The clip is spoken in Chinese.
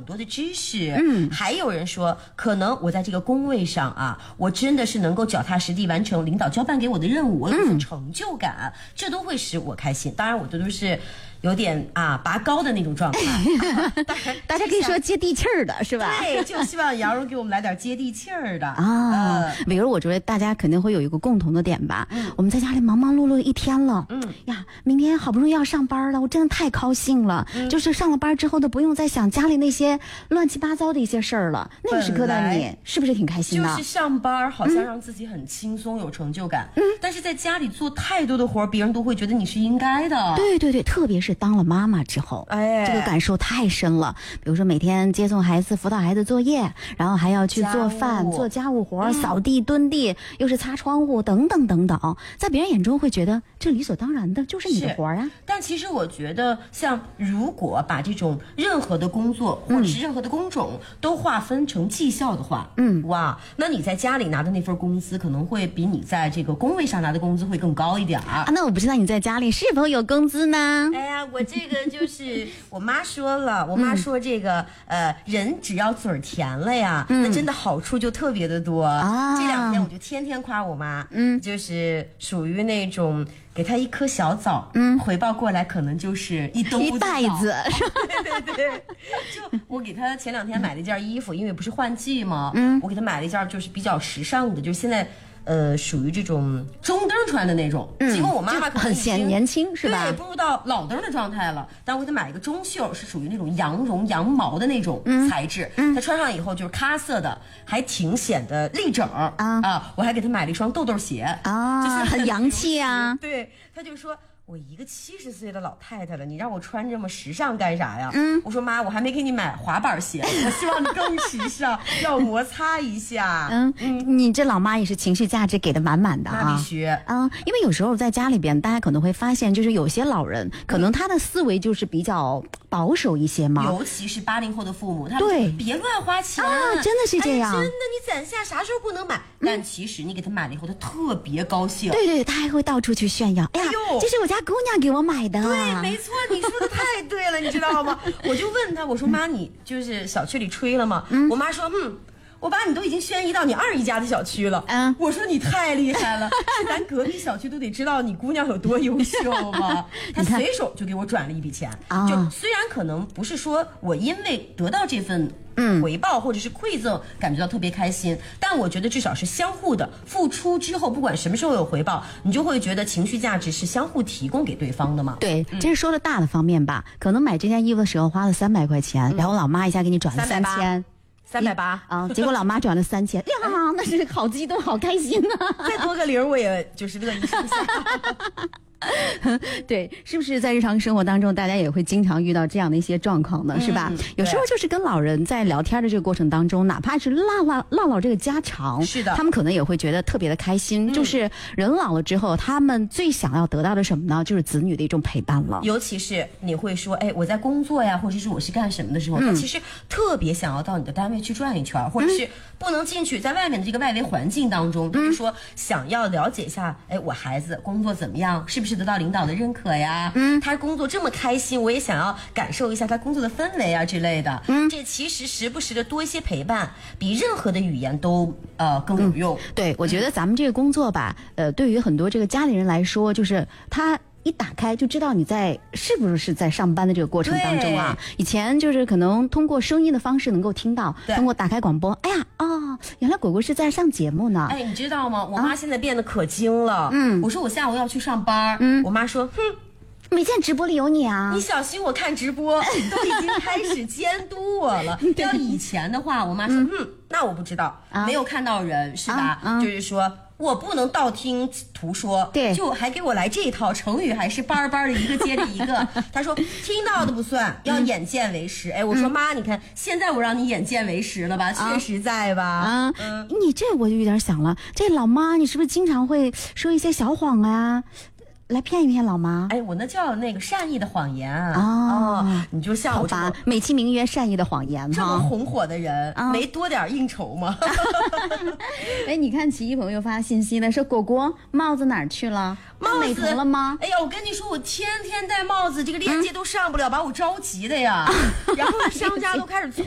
多的知识。还有人说，可能我在这个工位上啊，我真的是能够脚踏实地完成领导交办给我的任务，我有份成就感，这都会使我开心。当然，我这都是有点拔高的那种状态。 大家可以说接地气儿的是吧？ 对，就希望杨蓉给我们来点接地气儿的啊。比如我觉得大家肯定会有一个共同的点吧，我们在家里忙忙碌碌一天了，呀，明天好不容易要上班了，我真的太高兴了。就是上了班之后都不用再想家里那些乱七八糟的一些事儿了，那个时刻的你是不是挺开心的？ 就是上班好像让自己很轻松有成就感，但是在家里做太多的活，别人都会觉得你是应该的。 对对对，特别是当了妈妈之后，这个感受太深了。比如说每天接送孩子、辅导孩子作业，然后还要去做饭、做家务活、扫地、蹲地，又是擦窗户等等等等，在别人眼中会觉得这理所当然的，就是你的活啊。 但其实我觉得，像如果把这种任何的工作或者是任何的工种都划分成绩效的话，哇，那你在家里拿的那份工资可能会比你在这个工位上拿的工资会更高一点那我不知道你在家里是否有工资呢？ 哎呀，我这个就是我妈说了，我妈说这个人只要嘴甜了呀，那真的好处就特别的多。这2天我就天天夸我妈，就是属于那种给她一颗小枣，回报过来可能就是一袋子。 对对，就我给她前2天买了一件衣服，因为不是换季嘛，我给她买了一件就是比较时尚的，就是现在。属于这种中灯穿的那种，尽管我妈妈可能很显年轻是吧？ 对，步入到老灯的状态了。但我给她买一个中袖，是属于那种羊绒羊毛的那种材质，她穿上以后就是咖色的，还挺显得立整我还给她买了一双豆豆鞋就是很洋气啊。 对，她就说。我一个70岁的老太太了，你让我穿这么时尚干啥呀？我说妈，我还没给你买滑板鞋，我希望你更时尚，要摩擦一下。 你这老妈也是情绪价值给的满满的那必须因为有时候在家里边，大家可能会发现，就是有些老人可能他的思维就是比较保守一些嘛， 尤其是80后的父母，他对别乱花钱真的是这样。 真的，你攒下啥时候不能买？但其实你给他买了以后，他特别高兴。 对对，他还会到处去炫耀。哎呀，这是我家姑娘给我买的。 对，没错，你说的太对了，你知道吗？我就问他，我说妈，你就是小区里吹了吗？我妈说，我把你都已经宣移到你二姨家的小区了。我说你太厉害了，是咱隔壁小区都得知道你姑娘有多优秀吗？她随手就给我转了一笔钱。就虽然可能不是说我因为得到这份回报或者是馈赠感觉到特别开心，但我觉得至少是相互的，付出之后不管什么时候有回报，你就会觉得情绪价值是相互提供给对方的嘛。 对，这是说的大的方面吧，可能买这件衣服的时候花了300块钱，然后老妈一下给你转了3000。 380 结果老妈转了3000，呀，那是好激动，好开心再多个0我也就是乐意收下。 对，是不是在日常生活当中，大家也会经常遇到这样的一些状况呢？是吧？有时候就是跟老人在聊天的这个过程当中，哪怕是唠这个家常， 是的， 他们可能也会觉得特别的开心。就是人老了之后，他们最想要得到的什么呢？就是子女的一种陪伴了。 尤其是你会说，我在工作呀，或者是我是干什么的时候，他其实特别想要到你的单位去转一圈，或者是不能进去，在外面的这个外围环境当中，就是说想要了解一下，我孩子工作怎么样，是不是得到领导的认可呀？他工作这么开心，我也想要感受一下他工作的氛围啊之类的。这其实时不时的多一些陪伴，比任何的语言都更有用。 对，我觉得咱们这个工作吧，对于很多这个家里人来说，就是他一打开就知道你是不是在上班的这个过程当中啊。以前就是可能通过声音的方式能够听到，通过打开广播，哎呀原来果果是在上节目呢。 你知道吗？我妈现在变得可精了。我说我下午要去上班，我妈说没见直播里有你啊！ 你小心我看直播都已经开始监督我了。要以前的话，我妈说那我不知道，没有看到人是吧？就是说我不能道听途说， 对， 就还给我来这一套成语，还是班的一个接着一个。他说听到的不算，要眼见为实。我说妈，你看现在我让你眼见为实了吧？确实在吧？ 你这我就有点想了，这老妈你是不是经常会说一些小谎啊？来骗一骗老妈？ 我那叫那个善意的谎言你就像我这么美其名曰善意的谎言这么红火的人，没多点应酬吗？ 你看奇艺朋友发信息了，说果果帽子哪儿去了？ 帽子美图了吗？ 我跟你说，我天天戴帽子，这个链接都上不了，把我着急的呀。然后商家都开始